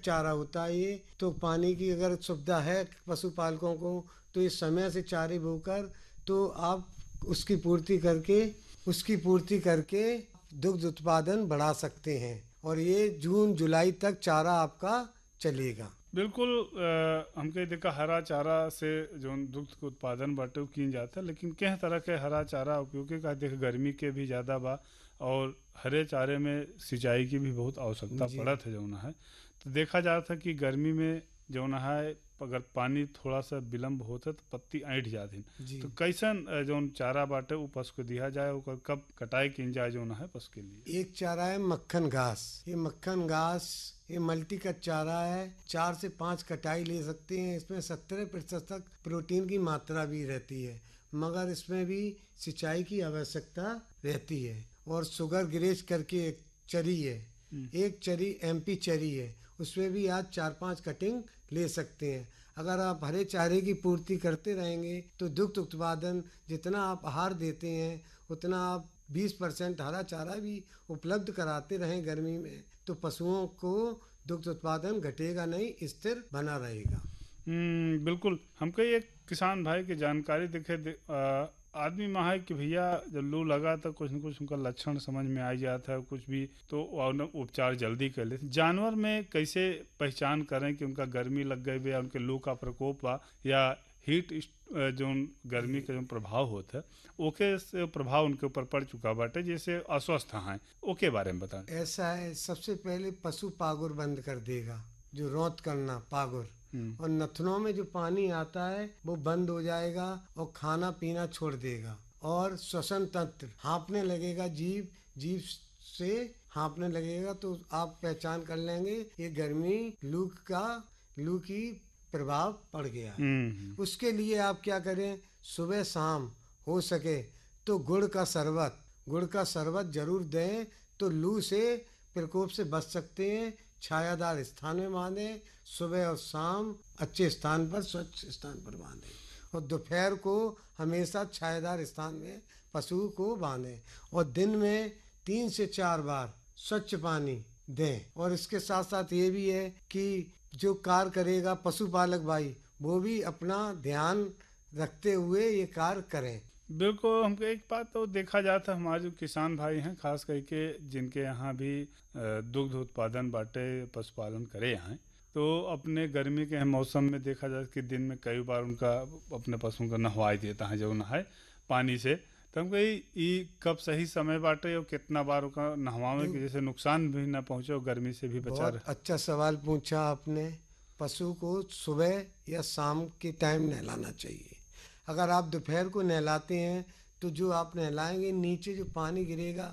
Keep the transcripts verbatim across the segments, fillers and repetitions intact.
चारा होता है ये, तो पानी की अगर सुविधा है पशुपालकों को तो ये समय से चारे बोकर तो आप उसकी पूर्ति करके उसकी पूर्ति करके दुग्ध उत्पादन बढ़ा सकते हैं। और ये जून जुलाई तक चारा आपका चलेगा। बिल्कुल। अ, हमके देखा हरा चारा से जो दुग्ध के उत्पादन बाटे उ किन जाता है, लेकिन किस तरह के हरा चारा उपयोगी का देख गर्मी के भी ज़्यादा बा और हरे चारे में सिंचाई की भी बहुत आवश्यकता जी पड़त है जौन है। तो देखा जाता है कि गर्मी में जौन है अगर पानी थोड़ा सा विलम्ब होता तो पत्ती ऐंठ जाती। जी। तो कैसन अ, जौन चारा बाटे उ पशु को दिया जाए, ओकर कब कटाई किन जाए जौन है पशु के लिए? एक चारा है मक्खन घास। ये मक्खन घास ये मल्टी का चारा है। चार से पाँच कटाई ले सकते हैं। इसमें सत्तर प्रतिशत तक प्रोटीन की मात्रा भी रहती है, मगर इसमें भी सिंचाई की आवश्यकता रहती है। और शुगर ग्रेज करके एक चरी है, एक चरी एमपी चरी है, उसमें भी आज चार पांच कटिंग ले सकते हैं। अगर आप हरे चारे की पूर्ति करते रहेंगे तो दुग्ध उत्पादन जितना आप आहार देते हैं उतना आप बीस परसेंट हरा चारा भी उपलब्ध कराते रहें गर्मी में, तो पशुओं को दुग्ध उत्पादन घटेगा नहीं, स्थिर बना रहेगा। हम्म, बिल्कुल। हमको एक किसान भाई की जानकारी दिखे दे, आ, आदमी महा कि भैया जब लू लगा तो कुछ न कुछ उनका लक्षण समझ में आ जाता है, कुछ भी तो और न उपचार जल्दी कर लेते। जानवर में कैसे पहचान करें कि उनका गर्मी लग गई या उनके लू का प्रकोप बा या हीट जो गर्मी का जो प्रभाव होता है ओके से प्रभाव उनके ऊपर पड़ चुका बाटे जैसे अस्वस्थ हैं, ओके बारे में बताएं। ऐसा है, सबसे पहले पशु पागुर बंद कर देगा, जो रौंत करना पागुर, और नथनों में जो पानी आता है वो बंद हो जाएगा और खाना पीना छोड़ देगा। और श्वसन तंत्र हाँफने लगेगा, जीभ जीभ से हाँफने लगेगा, तो आप पहचान कर लेंगे ये गर्मी लू का लू की प्रभाव पड़ गया है। उसके लिए आप क्या करें, सुबह शाम हो सके तो गुड़ का शरबत गुड़ का शरबत जरूर दें, तो लू से प्रकोप से बच सकते हैं। छायादार स्थान में बांधें, सुबह और शाम अच्छे स्थान पर स्वच्छ स्थान पर बांधें, और दोपहर को हमेशा छायादार स्थान में पशु को बांधें, और दिन में तीन से चार बार स्वच्छ पानी दें। और इसके साथ साथ ये भी है कि जो कार्य करेगा पशुपालक भाई वो भी अपना ध्यान रखते हुए ये कार्य करें। बिल्कुल। हमको एक बात तो देखा जाता है, हमारे जो किसान भाई हैं खास करके जिनके यहाँ भी दुग्ध उत्पादन बाटे पशुपालन करे हैं, तो अपने गर्मी के मौसम में देखा जाए कि दिन में कई बार उनका अपने पशुओं का नहवाई देता है जो नहाए पानी से। तो हमको ये कब सही समय बाटे और कितना बार उनका नहवावे कि जैसे नुकसान भी ना पहुँचे और गर्मी से भी बचा रहे। बहुत अच्छा सवाल पूछा आपने। पशु को सुबह या शाम के टाइम नहलाना चाहिए। अगर आप दोपहर को नहलाते हैं तो जो आप नहलाएंगे नीचे जो पानी गिरेगा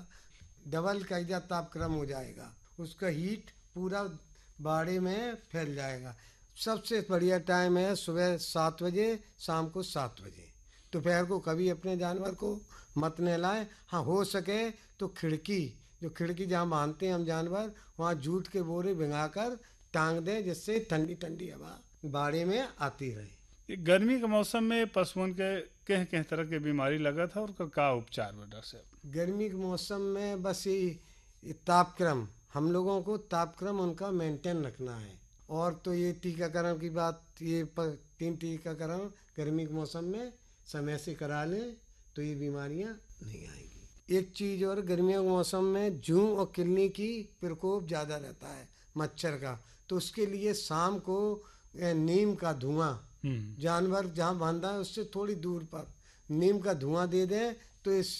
डबल कायजा तापक्रम हो जाएगा, उसका हीट पूरा बाड़े में फैल जाएगा। सबसे बढ़िया टाइम है सुबह सात बजे, शाम को सात बजे। दोपहर को कभी अपने जानवर को मत नहलाएं। हाँ, हो सके तो खिड़की जो खिड़की जहाँ बांधते हैं हम जानवर, वहाँ जूट के बोरे भिंगा कर टांग दें, जिससे ठंडी ठंडी हवा बाड़े में आती रहे। गर्मी के मौसम में पशुओं के कह कह तरह के बीमारी लगा था और का उपचार वजह से? गर्मी के मौसम में बस ये तापक्रम, हम लोगों को तापक्रम उनका मेंटेन रखना है। और तो ये टीकाकरण की बात, ये तीन टीकाकरण गर्मी के मौसम में समय से करा लें तो ये बीमारियां नहीं आएंगी। एक चीज़ और, गर्मियों के मौसम में जूं और किलनी की प्रकोप ज़्यादा रहता है मच्छर का, तो उसके लिए शाम को नीम का धुआं जानवर जहाँ बांधा है उससे थोड़ी दूर पर नीम का धुआं दे दें तो इस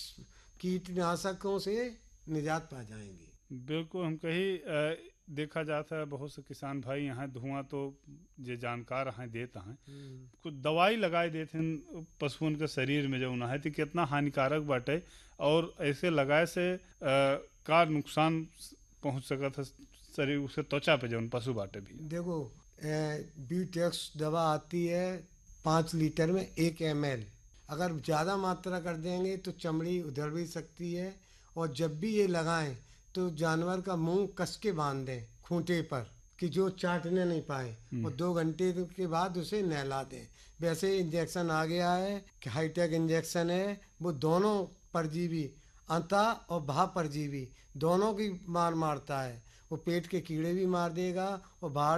कीटनाशकों से निजात पा जाएंगी। बिल्कुल। हम कहीं देखा जाता है बहुत से किसान भाई यहाँ धुआं तो जो जानकार हैं देता हैं, कुछ दवाई लगाए देते हैं पशुओं के शरीर में जो है तो कितना हानिकारक बाटे और ऐसे लगाए से आ, का नुकसान पहुँच सका था शरीर उसके त्वचा पे जो पशु बाटे भी। देखो, बीटेक्स दवा आती है पाँच लीटर में एक एम एल, अगर ज़्यादा मात्रा कर देंगे तो चमड़ी उधड़ भी सकती है। और जब भी ये लगाएं तो जानवर का मुंह कस के बांध दें खूंटे पर कि जो चाटने नहीं पाए, और दो घंटे के बाद उसे नहला दें। वैसे इंजेक्शन आ गया है कि हाईटेक इंजेक्शन है, वो दोनों परजीवी अंता और भा परजीवी दोनों की मार मारता है। वो पेट के कीड़े भी मार देगा और बाहर